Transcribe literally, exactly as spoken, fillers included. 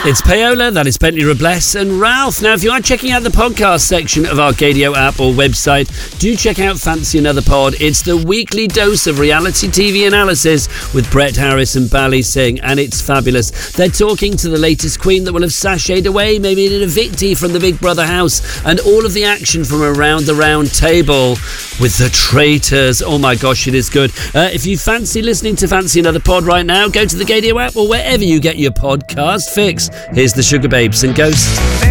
It's Paola, that is Bentley Robles and Ralph. Now, if you are checking out the podcast section of our Gadio app or website, do check out Fancy Another Pod. It's the weekly dose of reality T V analysis with Brett Harris and Bally Singh, and it's fabulous. They're talking to the latest queen that will have sashayed away, maybe in an evictee from the Big Brother house, and all of the action from around the round table with the traitors. Oh my gosh, it is good. Uh, if you fancy listening to Fancy Another Pod right now, go to the Gadio app or wherever you get your podcast fix. Here's the Sugar Babes and Ghosts.